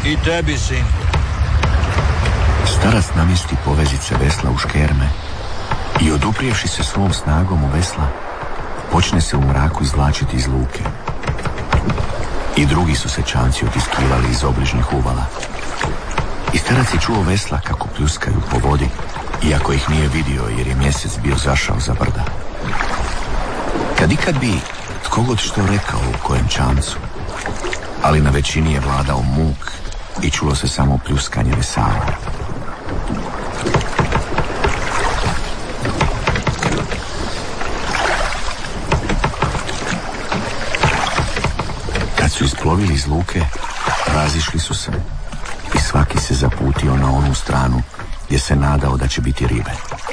I tebi, sinko. Starac namjesti povezice vesla u škerme i oduprijevši se svom snagom u vesla, počne se u mraku izvlačiti iz luke. I drugi su se čamci otiskivali iz obližnjih uvala. I starac je čuo vesla kako pljuskaju po vodi, iako ih nije vidio jer je mjesec bio zašao za brda. Kad ikad bi tko god što rekao u kojem čamcu, ali na većini je vladao muk i čulo se samo pljuskanje vesala. Kad su isplovili iz luke, razišli su se i svaki se zaputio na onu stranu gdje se nadao da će biti ribe.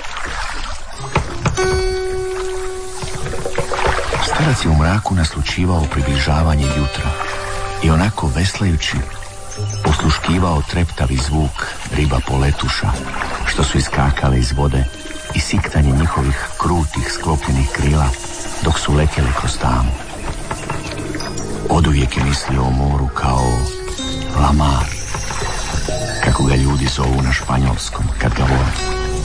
Starac je u mraku naslućivao približavanje jutra i onako veslajući osluškivao treptavi zvuk riba poletuša što su iskakale iz vode i siktanje njihovih krutih sklopljenih krila dok su letjeli kroz tamu. Oduvijek je mislio o moru kao La Mar, kako ga ljudi zovu na španjolskom kad ga vole.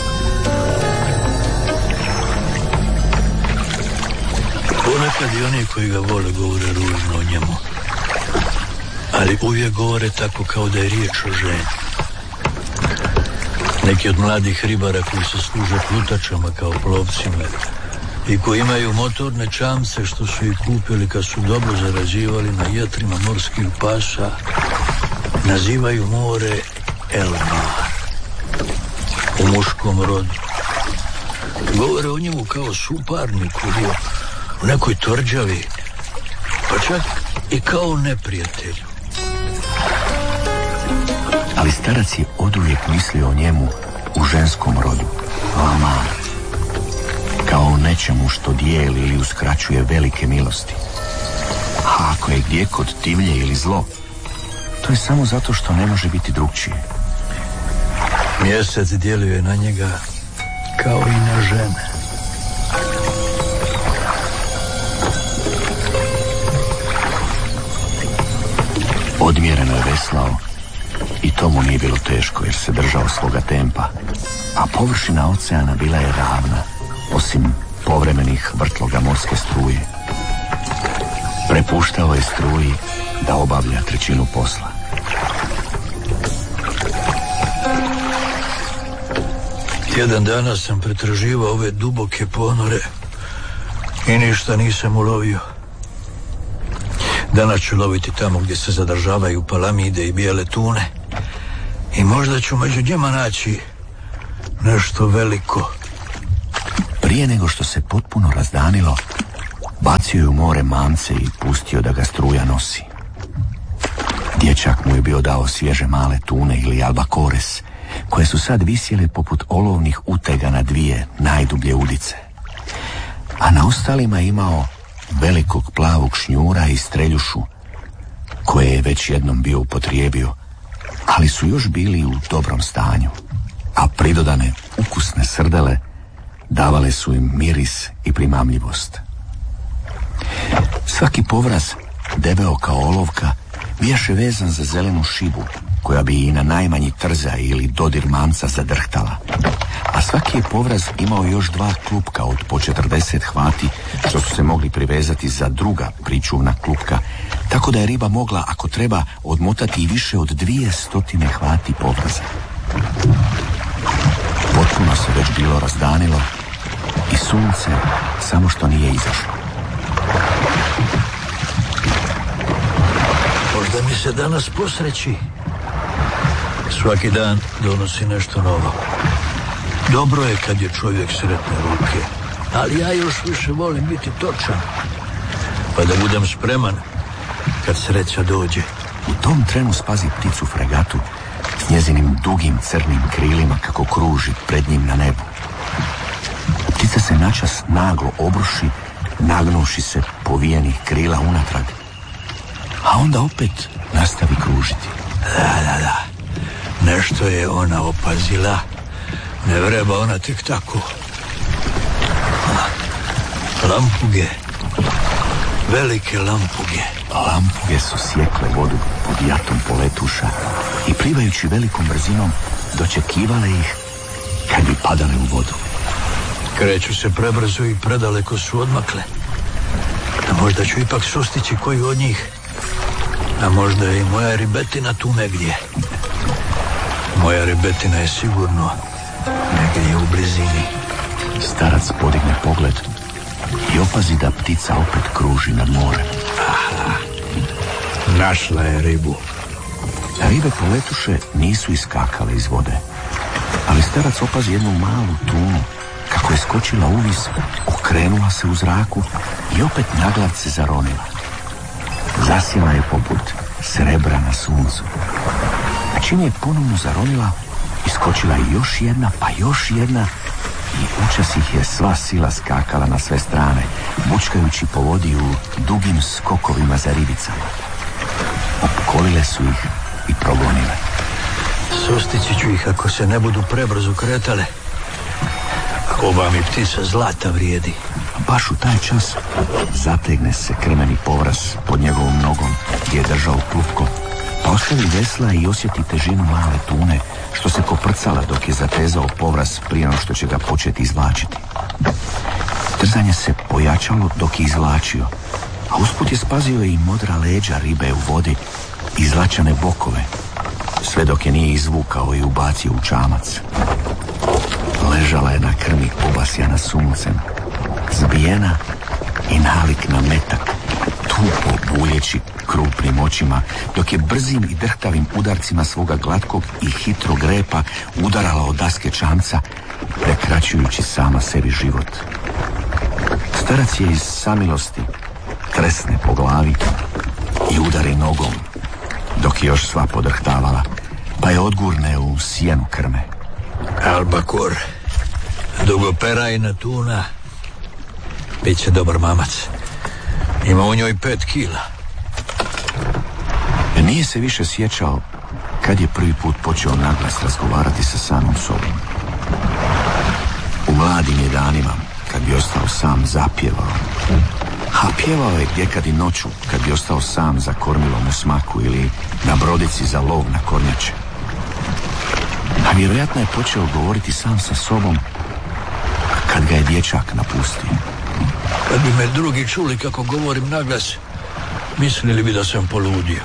Ponekad i oni koji ga vole govore ružno o njemu, ali uvijek govore tako kao da je riječ o ženi. Neki od mladih ribara koji se služe plutačama kao plovcima i koji imaju motorne čamce što su ih kupili kad su dobro zarađivali na jetrima morskih pasa, nazivaju more El Mar, u muškom rodu. Govore o njemu kao suparniku u nekoj tvrđavi, pa čak i kao neprijatelju. Ali starac je oduvijek mislio o njemu u ženskom rodu, La Mar, kao o nečemu što dijeli ili uskraćuje velike milosti. A ako je gdje kod divlje ili zlo, to je samo zato što ne može biti drugčije. Mjesec djeluje na njega kao i na žene. Odmjereno je veslao i to mu nije bilo teško jer se držao svoga tempa, a površina oceana bila je ravna, osim povremenih vrtloga morske struje. Prepuštao je struji da obavlja trećinu posla. Jedan dana sam pretraživao ove duboke ponore i ništa nisam ulovio. Danas ću loviti tamo gdje se zadržavaju palamide i bijele tune i možda ću među njima naći nešto veliko. Prije nego što se potpuno razdanilo, bacio je u more mamce i pustio da ga struja nosi. Dječak mu je bio dao svježe male tune ili albakores, koje su sad visjele poput olovnih utega na dvije najdublje udice. A na ostalima je imao velikog plavog šnjura i streljušu, koje je već jednom bio upotrijebio, ali su još bili u dobrom stanju, a pridodane ukusne srdele davale su im miris i primamljivost. Svaki povraz, debeo kao olovka, bijaše vezan za zelenu šibu, koja bi i na najmanji trzaj ili dodir mamca zadrhtala. A svaki je povraz imao još 2 klupka od po 40 hvati, što su se mogli privezati za druga pričuvna klupka, tako da je riba mogla, ako treba, odmotati i više od 200 hvati povraza. Potpuno se već bilo razdanilo i sunce samo što nije izašlo. Možda mi se danas posreći. Svaki dan donosi nešto novo. Dobro je kad je čovjek sretne ruke, ali ja još više volim biti točan, pa da budem spreman kad sreća dođe. U tom trenu spazi pticu fregatu s njezinim dugim crnim krilima kako kruži pred njim na nebu. Ptica se načas naglo obruši, nagnuši se povijenih krila unatrag, a onda opet nastavi kružiti. Da. Nešto je ona opazila. Ne vreba ona tek tako. Lampuge. velike lampuge. Lampuge su sjekle vodu pod jatom poletuša i plivajući velikom brzinom dočekivale ih kad bi padale u vodu. Kreću se prebrzo i predaleko su odmakle. A možda ću ipak sustići koju od njih. A možda je i moja ribetina tu negdje. Moja ribetina je sigurno negdje u blizini. Starac podigne pogled i opazi da ptica opet kruži nad morem. Aha, našla je ribu. Ribe poletuše nisu iskakale iz vode, ali starac opazi jednu malu tunu kako je skočila uvis, okrenula se u zraku i opet naglavce zaronila. Zasjela je poput srebra na suncu. A čim je ponovno zaronila, iskočila je još jedna, pa još jedna i učas ih je sva sila skakala na sve strane, bučkajući po vodi u dugim skokovima za ribicama. Opkolile su ih i progonile. Sustići ću ih ako se ne budu prebrzo kretale. Ova mi ptica zlata vrijedi. Baš u taj čas zategne se krmeni povraz pod njegovom nogom gdje je držao plutko, pa ostavi vesla i osjeti težinu male tune što se koprcala dok je zatezao povraz prije no što će ga početi izvlačiti. Trzanje se pojačalo dok je izvlačio, a usput je spazio i modra leđa ribe u vodi i izlačane bokove, sve dok je nije izvukao i ubacio u čamac. Ležala je na krmi obasjana suncem, zbijena i nalik na metak, tupo buljeći krupnim očima, dok je brzim i drhtavim udarcima svoga glatkog i hitrog repa udarala od daske čamca, prekraćujući sama sebi život. Starac je iz samilosti tresne po glavi i udari nogom, dok je još sva podrhtavala, pa je odgurne u sjenu krme. Albakur, dugoperajna tuna, bit će dobar mamac. Ima u njoj 5 kila. Nije se više sjećao kad je prvi put počeo naglas razgovarati sa samom sobom. U mladim je danima, kad bi ostao sam, zapjevao. A pjevao je gdje kad i noću, kad bi ostao sam za kormilom u smaku ili na brodici za lov na kornjače. A vjerojatno je počeo govoriti sam sa sobom kad ga je dječak napustio. Kad bi me drugi čuli kako govorim naglas, mislili bi da sam poludio.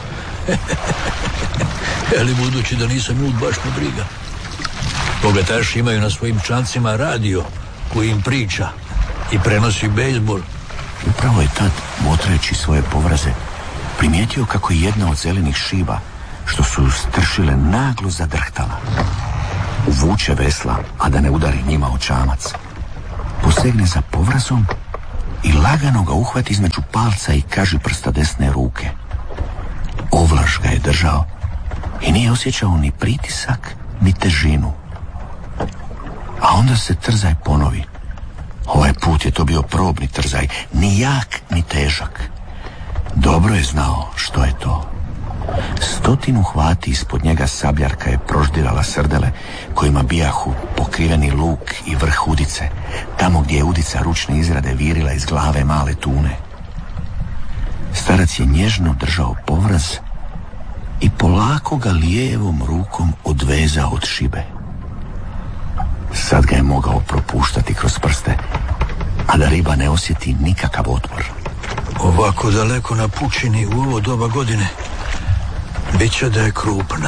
Ali budući da nisam lud, baš me briga. Bogataši imaju na svojim čancima radio koji im priča i prenosi bejzbol. Upravo je tad, motrajući svoje povraze, primijetio kako je jedna od zelenih šiba, što su stršile, naglo zadrhtala. Uvuče vesla, a da ne udari njima o čamac. Posegne za povrazom i lagano ga uhvati između palca i kažiprsta desne ruke. Ovlaš ga je držao i nije osjećao ni pritisak, ni težinu. A onda se trzaj ponovi. Ovaj put je to bio probni trzaj, ni jak, ni težak. Dobro je znao što je to. 100 hvati ispod njega sabljarka je proždirala srdele kojima bijahu pokriveni luk i vrh udice, tamo gdje je udica ručne izrade virila iz glave male tune. Starac je nježno držao povraz i polako ga lijevom rukom odvezao od šibe. Sad ga je mogao propuštati kroz prste, a da riba ne osjeti nikakav otpor. Ovako daleko na pučini u ovo doba godine bit će da je krupna.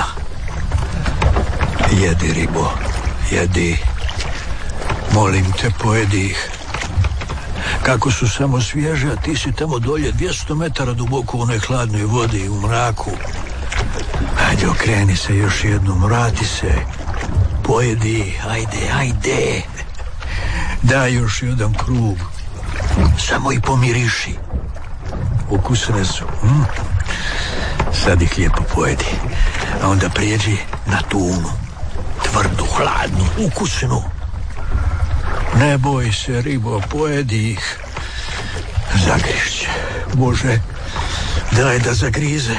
Jedi, ribo, jedi. Molim te, pojedi ih. Kako su samo svježe, a ti si tamo dolje 200 metara duboko u onoj hladnoj vodi i u mraku. Ajde, okreni se još jednom, vrati se. Pojedi, ajde. Daj još jedan krug. Samo i pomiriši. Ukusne su. Sad ih lijepo pojedi. A onda prijeđi na tunu. Tvrdu, hladnu, ukusnu. Ne boj se, ribo, pojedi ih. Zagrišće. Bože, daj da zagrize.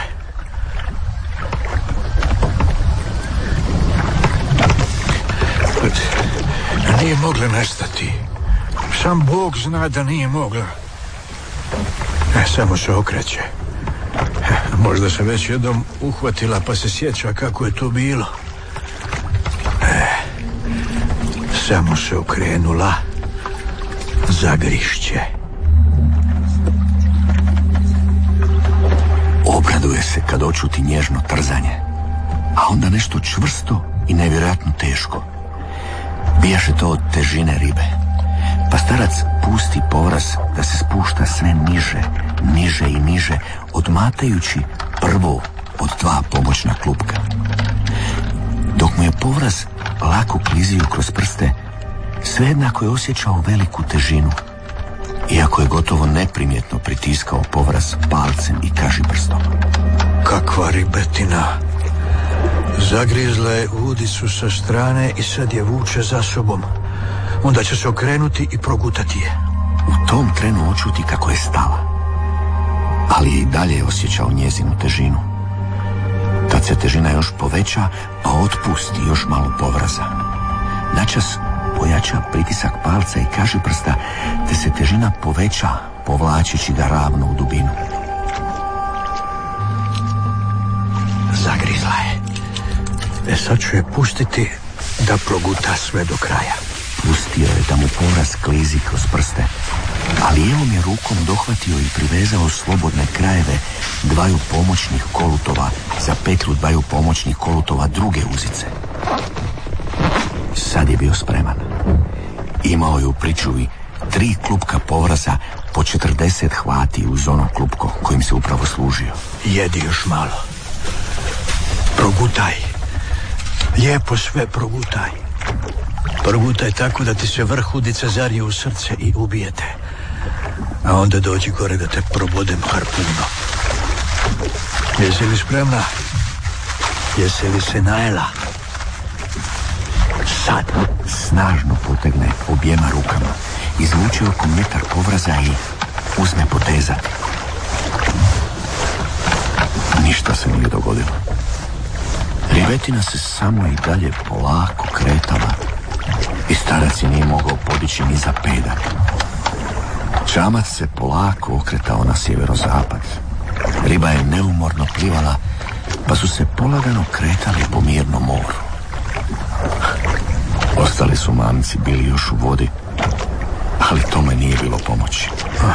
Nije mogla nestati. Sam Bog zna da nije mogla. Samo se okreće. Možda se već jednom uhvatila pa se sjeća kako je to bilo. Samo se okrenula. Zagrišće. Obraduje se kad očuti nježno trzanje, a onda nešto čvrsto i nevjerojatno teško. Bijaše to od težine ribe, pa starac pusti povraz da se spušta sve niže, niže i niže, odmatajući prvo od dva pomoćna klupka. Dok mu je povraz lako klizio kroz prste, svejednako je osjećao veliku težinu, iako je gotovo neprimjetno pritiskao povraz palcem i kažiprstom. Kakva ribetina! Zagrizla je udicu sa strane i sad je vuče za sobom. Onda će se okrenuti i progutati je. U tom trenu očuti kako je stala, ali i dalje je osjećao njezinu težinu. Tad se težina još poveća, pa otpusti još malo povraza. Načas pojača pritisak palca i kažiprsta, te se težina poveća, povlačeći ga ravno u dubinu. Zagrizla je. Sad ću je pustiti da proguta sve do kraja. Pustio je da mu povraz klizi kroz prste, a lijevom je rukom dohvatio i privezao slobodne krajeve dvaju pomoćnih kolutova za petlju dvaju pomoćnih kolutova druge uzice. Sad je bio spreman. Imao je u pričuvi 3 klupka povraza po 40 hvati uz ono klupko kojim se upravo služio. Jedi još malo. Progutaj. Lijepo sve progutaj. Progutaj tako da ti se vrh udice zarije u srce i ubijete. A onda dođi gore da te probodem harpunom. Jesi li spremna? Jesi li se najela? Sad snažno potegne objema rukama, izvuče oko metar povraza i uzme potezati. Ništa se nije dogodilo. Ribetina se samo i dalje polako kretala i starac je nije mogao podići ni za pedak. Čamac se polako okretao na sjeverozapad. Riba je neumorno plivala, pa su se polagano kretali po mirnom moru. Ostali su mamci bili još u vodi, ali tome nije bilo pomoći.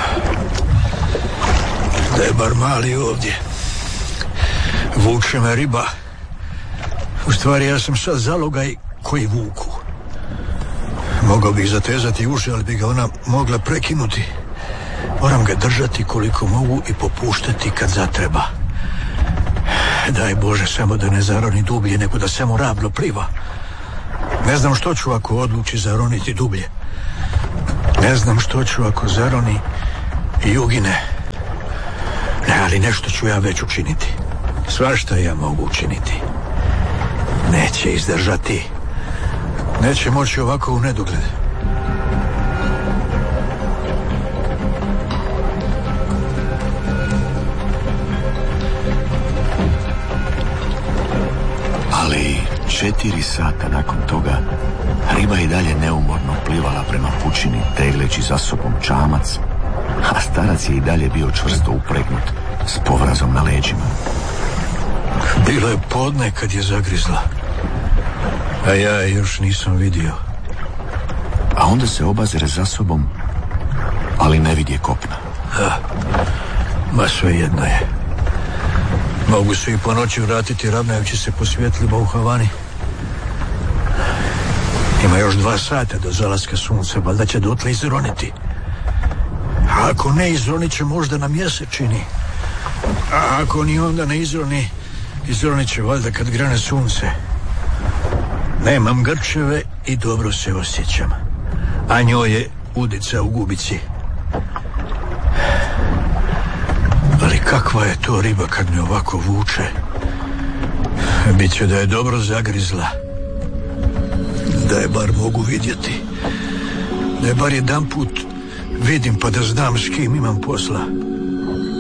Da je bar mali ovdje. Vuče me riba. U stvari ja sam sad zalogaj koji vuku. Mogao bih zatezati uši, ali bi ga ona mogla prekinuti. Moram ga držati koliko mogu i popuštati kad zatreba. Daj Bože samo da ne zaroni dublje, nego da samo ravno pliva. Ne znam što ću ako odluči zaroniti dublje. Ne znam što ću ako zaroni i ugine. Ne, ali nešto ću ja već učiniti. Svašta ja mogu učiniti. Neće izdržati. Neće moći ovako u nedogled. Ali 4 sata nakon toga riba i dalje neumorno plivala prema pučini, tegleći za sobom čamac, a starac je i dalje bio čvrsto upregnut s povrazom na leđima. Bilo je podne kad je zagrizla, a ja je još nisam vidio. A onda se obazire za sobom, ali ne vidje kopna. Ma svejedno je. Mogu se i po noći vratiti ravnajući se po svjetlima u Havani. Ima još 2 sata do zalaska sunca, valjda će dotle izroniti. A ako ne izronit će možda na mjesečini. A ako ni onda ne izroni, izronit će valjda kad grane sunce. Nemam grčeve i dobro se osjećam. A njoj je udica u gubici. Ali kakva je to riba kad me ovako vuče? Biće da je dobro zagrizla. Da je bar mogu vidjeti. Da je bar jedan put vidim pa da znam s kim imam posla.